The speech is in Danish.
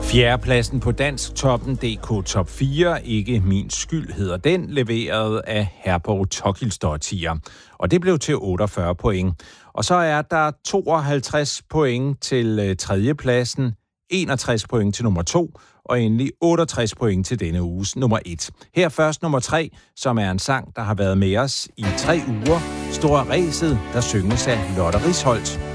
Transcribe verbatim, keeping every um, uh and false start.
Fjerdepladsen på Dansk Toppen punktum d k Top fire, Ikke min skyld hedder den, leveret af Herborg Tokilsdottir. Og det blev til otteogfyrre point. Og så er der tooghalvtreds point til tredjepladsen, enogtres point til nummer to, og endelig otteogtres point til denne uges nummer et. Her først nummer tre, som er en sang, der har været med os i tre uger. Store Ræset, der synges af Lotte Risholt.